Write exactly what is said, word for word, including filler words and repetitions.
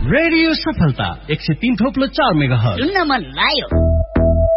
Radio सफलता एक सय तीन थोप्लो चार मेगा हर्ज सुन्न मन लाग्यो।